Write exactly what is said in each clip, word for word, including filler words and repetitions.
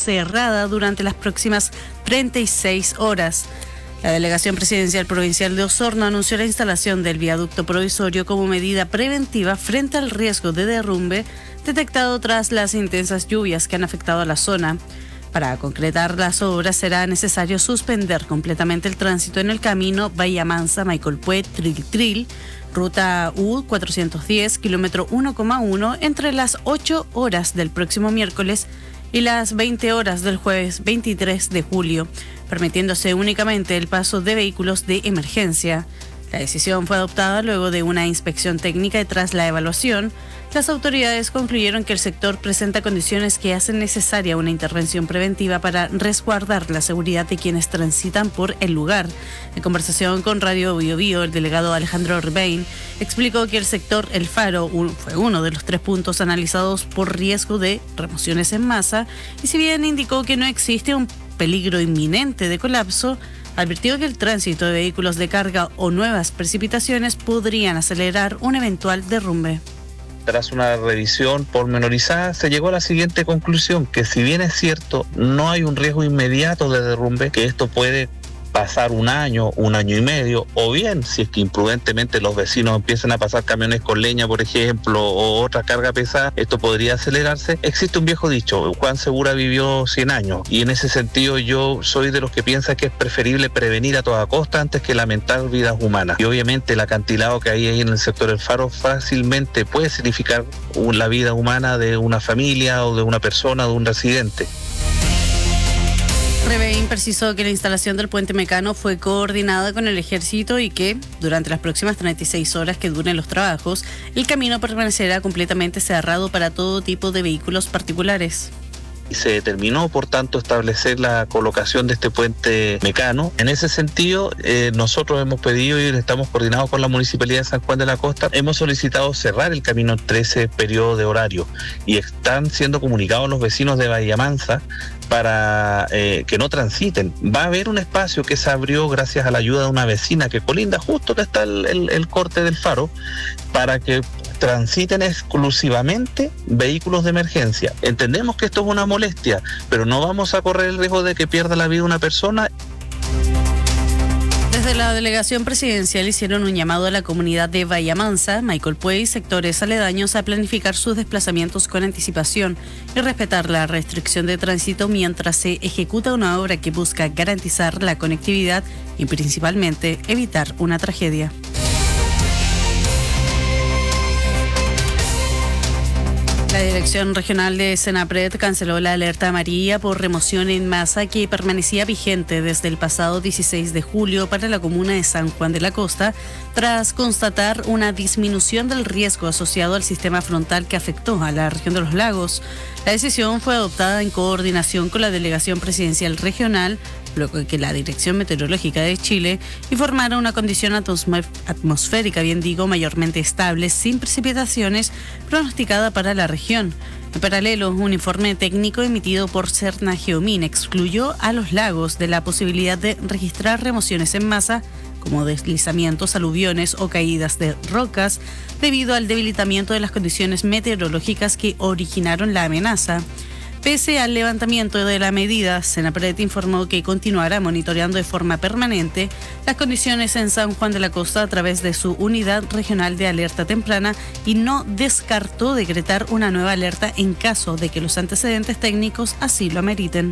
cerrada durante las próximas treinta y seis horas. La Delegación Presidencial Provincial de Osorno anunció la instalación del viaducto provisorio como medida preventiva frente al riesgo de derrumbe detectado tras las intensas lluvias que han afectado a la zona. Para concretar las obras será necesario suspender completamente el tránsito en el camino Bahía Mansa, Maicolpué, Tril Tril, ruta U cuatrocientos diez, kilómetro uno coma uno, entre las ocho horas del próximo miércoles y las veinte horas del jueves veintitrés de julio, permitiéndose únicamente el paso de vehículos de emergencia. La decisión fue adoptada luego de una inspección técnica y tras la evaluación, las autoridades concluyeron que el sector presenta condiciones que hacen necesaria una intervención preventiva para resguardar la seguridad de quienes transitan por el lugar. En conversación con Radio Bio Bio, el delegado Alejandro Ribein explicó que el sector El Faro fue uno de los tres puntos analizados por riesgo de remociones en masa y si bien indicó que no existe un peligro inminente de colapso, advirtió que el tránsito de vehículos de carga o nuevas precipitaciones podrían acelerar un eventual derrumbe. Tras una revisión pormenorizada, se llegó a la siguiente conclusión, que si bien es cierto, no hay un riesgo inmediato de derrumbe, que esto puede pasar un año, un año y medio, o bien, si es que imprudentemente los vecinos empiezan a pasar camiones con leña, por ejemplo, o otra carga pesada, esto podría acelerarse. Existe un viejo dicho, Juan Segura vivió cien años, y en ese sentido yo soy de los que piensa que es preferible prevenir a toda costa antes que lamentar vidas humanas. Y obviamente el acantilado que hay ahí en el sector del Faro fácilmente puede significar la vida humana de una familia o de una persona, de un residente. Ribein precisó que la instalación del puente Mecano fue coordinada con el ejército y que, durante las próximas treinta y seis horas que duren los trabajos, el camino permanecerá completamente cerrado para todo tipo de vehículos particulares. Se determinó, por tanto, establecer la colocación de este puente Mecano. En ese sentido, eh, nosotros hemos pedido y estamos coordinados con la Municipalidad de San Juan de la Costa. Hemos solicitado cerrar el camino en trece periodos de horario y están siendo comunicados los vecinos de Bahía Mansa para eh, que no transiten. Va a haber un espacio que se abrió gracias a la ayuda de una vecina que colinda justo que está el, el, el corte del Faro, para que transiten exclusivamente vehículos de emergencia. Entendemos que esto es una molestia, pero no vamos a correr el riesgo de que pierda la vida una persona. Desde la Delegación Presidencial hicieron un llamado a la comunidad de Bahía Mansa, Maicolpué y sectores aledaños a planificar sus desplazamientos con anticipación y respetar la restricción de tránsito mientras se ejecuta una obra que busca garantizar la conectividad y principalmente evitar una tragedia. La Dirección Regional de Senapred canceló la alerta amarilla por remoción en masa que permanecía vigente desde el pasado dieciséis de julio para la comuna de San Juan de la Costa, tras constatar una disminución del riesgo asociado al sistema frontal que afectó a la región de los lagos. La decisión fue adoptada en coordinación con la Delegación Presidencial Regional, luego de que la Dirección Meteorológica de Chile informara una condición atmosférica, bien digo, mayormente estable, sin precipitaciones, pronosticada para la región. En paralelo, un informe técnico emitido por Serna Geomin excluyó a los lagos de la posibilidad de registrar remociones en masa, como deslizamientos, aluviones o caídas de rocas, debido al debilitamiento de las condiciones meteorológicas que originaron la amenaza. Pese al levantamiento de la medida, Senapred informó que continuará monitoreando de forma permanente las condiciones en San Juan de la Costa a través de su unidad regional de alerta temprana y no descartó decretar una nueva alerta en caso de que los antecedentes técnicos así lo ameriten.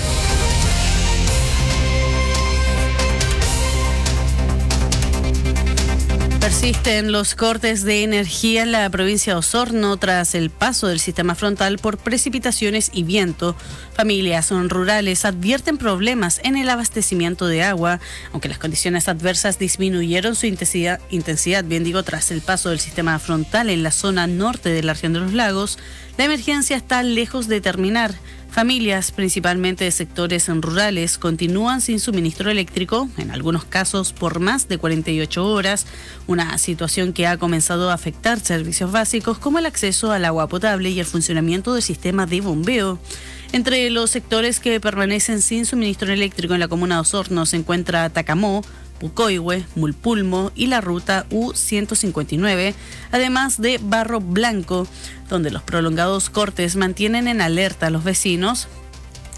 Persisten los cortes de energía en la provincia de Osorno tras el paso del sistema frontal por precipitaciones y viento. Familias rurales advierten problemas en el abastecimiento de agua, aunque las condiciones adversas disminuyeron su intensidad, intensidad, bien digo, tras el paso del sistema frontal en la zona norte de la región de los lagos. La emergencia está lejos de terminar. Familias, principalmente de sectores rurales, continúan sin suministro eléctrico, en algunos casos por más de cuarenta y ocho horas, una situación que ha comenzado a afectar servicios básicos como el acceso al agua potable y el funcionamiento del sistema de bombeo. Entre los sectores que permanecen sin suministro eléctrico en la comuna de Osorno se encuentra Tacamó, Pucoihue, Mulpulmo y la ruta U ciento cincuenta y nueve, además de Barro Blanco, donde los prolongados cortes mantienen en alerta a los vecinos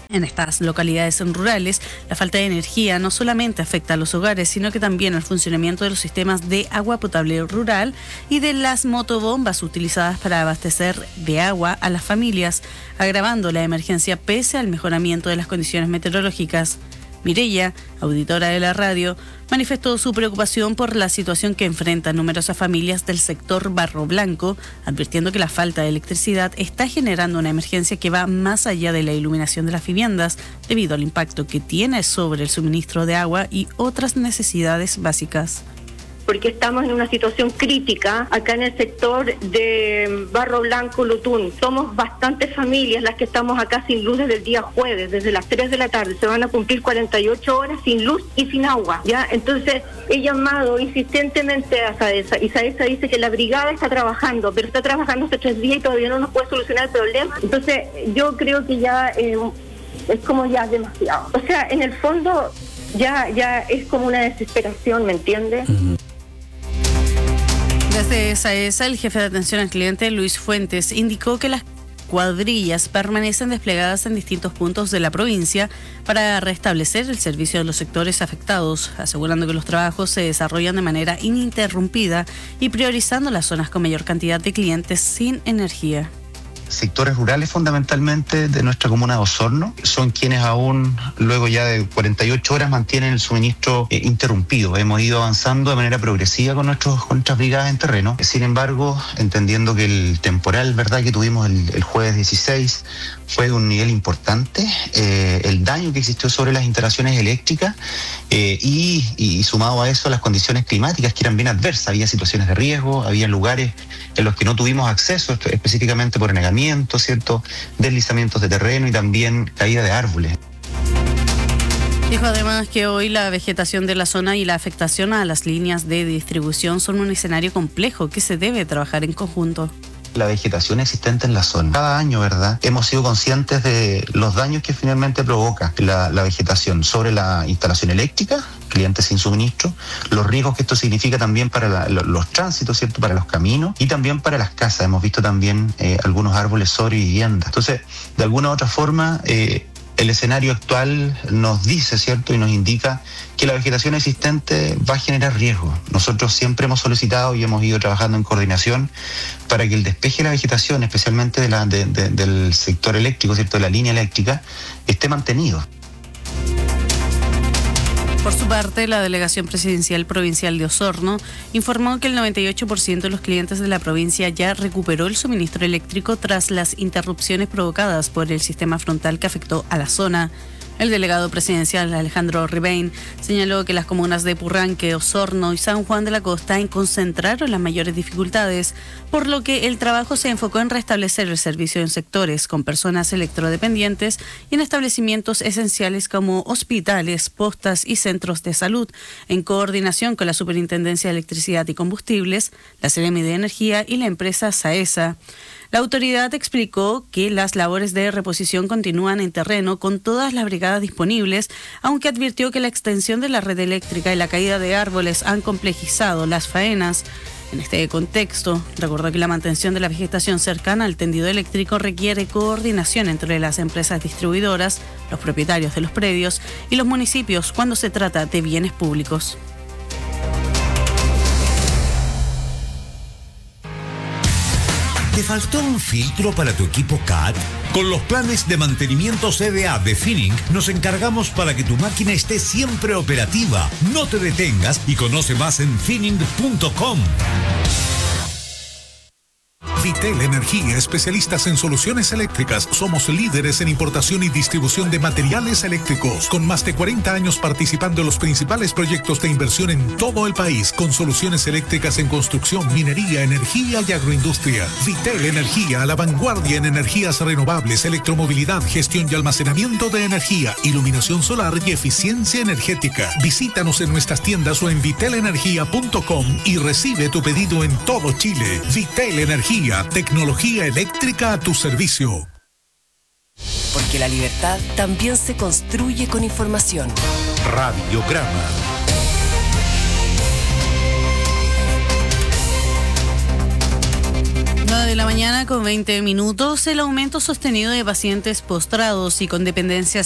En estas localidades rurales, la falta de energía no solamente afecta a los hogares, sino que también al funcionamiento de los sistemas de agua potable rural y de las motobombas utilizadas para abastecer de agua a las familias, agravando la emergencia pese al mejoramiento de las condiciones meteorológicas. Mireya, auditora de la radio, manifestó su preocupación por la situación que enfrentan numerosas familias del sector Barro Blanco, advirtiendo que la falta de electricidad está generando una emergencia que va más allá de la iluminación de las viviendas, debido al impacto que tiene sobre el suministro de agua y otras necesidades básicas. Porque estamos en una situación crítica acá en el sector de Barro Blanco, Lutún. Somos bastantes familias las que estamos acá sin luz desde el día jueves, desde las tres de la tarde. Se van a cumplir cuarenta y ocho horas sin luz y sin agua, ¿ya? Entonces, he llamado insistentemente a SAESA y SAESA dice que la brigada está trabajando, pero está trabajando hace tres días y todavía no nos puede solucionar el problema. Entonces, yo creo que ya eh, es como ya demasiado. O sea, en el fondo ya, ya es como una desesperación, ¿me entiendes? Uh-huh. Desde SAESA, el jefe de atención al cliente, Luis Fuentes, indicó que las cuadrillas permanecen desplegadas en distintos puntos de la provincia para restablecer el servicio de los sectores afectados, asegurando que los trabajos se desarrollan de manera ininterrumpida y priorizando las zonas con mayor cantidad de clientes sin energía. Sectores rurales fundamentalmente de nuestra comuna de Osorno son quienes aún luego ya de cuarenta y ocho horas mantienen el suministro eh, interrumpido. Hemos ido avanzando de manera progresiva con, nuestros, con nuestras brigadas en terreno. Sin embargo, entendiendo que el temporal, ¿verdad?, que tuvimos el, el jueves dieciséis fue de un nivel importante, eh, el daño que existió sobre las instalaciones eléctricas eh, y, y sumado a eso las condiciones climáticas que eran bien adversas. Había situaciones de riesgo, había lugares en los que no tuvimos acceso, específicamente por enegamiento, ¿cierto?, deslizamientos de terreno y también caída de árboles. Dijo además que hoy la vegetación de la zona y la afectación a las líneas de distribución son un escenario complejo que se debe trabajar en conjunto. La vegetación existente en la zona. Cada año, ¿verdad?, hemos sido conscientes de los daños que finalmente provoca la, la vegetación sobre la instalación eléctrica, clientes sin suministro, los riesgos que esto significa también para la, los tránsitos, ¿cierto?, para los caminos y también para las casas. Hemos visto también eh, algunos árboles sobre viviendas. Entonces, de alguna u otra forma, eh, el escenario actual nos dice, ¿cierto?, y nos indica que la vegetación existente va a generar riesgo. Nosotros siempre hemos solicitado y hemos ido trabajando en coordinación para que el despeje de la vegetación, especialmente de la, de, de, del sector eléctrico, ¿cierto?, de la línea eléctrica, esté mantenido. Por su parte, la Delegación Presidencial Provincial de Osorno informó que el noventa y ocho por ciento de los clientes de la provincia ya recuperó el suministro eléctrico tras las interrupciones provocadas por el sistema frontal que afectó a la zona. El delegado presidencial Alejandro Ribein señaló que las comunas de Purranque, Osorno y San Juan de la Costa concentraron las mayores dificultades, por lo que el trabajo se enfocó en restablecer el servicio en sectores con personas electrodependientes y en establecimientos esenciales como hospitales, postas y centros de salud, en coordinación con la Superintendencia de Electricidad y Combustibles, la Seremi de Energía y la empresa SAESA. La autoridad explicó que las labores de reposición continúan en terreno con todas las brigadas disponibles, aunque advirtió que la extensión de la red eléctrica y la caída de árboles han complejizado las faenas. En este contexto, recordó que la mantención de la vegetación cercana al tendido eléctrico requiere coordinación entre las empresas distribuidoras, los propietarios de los predios y los municipios cuando se trata de bienes públicos. ¿Te faltó un filtro para tu equipo C A T? Con los planes de mantenimiento C D A de Finning nos encargamos para que tu máquina esté siempre operativa. No te detengas y conoce más en finning punto com. Vitel Energía, especialistas en soluciones eléctricas. Somos líderes en importación y distribución de materiales eléctricos, con más de cuarenta años participando en los principales proyectos de inversión en todo el país, con soluciones eléctricas en construcción, minería, energía y agroindustria. Vitel Energía, a la vanguardia en energías renovables, electromovilidad, gestión y almacenamiento de energía, iluminación solar y eficiencia energética. Visítanos en nuestras tiendas o en vitel energía punto com y recibe tu pedido en todo Chile. Vitel Energía, tecnología eléctrica a tu servicio. Porque la libertad también se construye con información. Radiograma. nueve de la mañana con veinte minutos, el aumento sostenido de pacientes postrados y con dependencias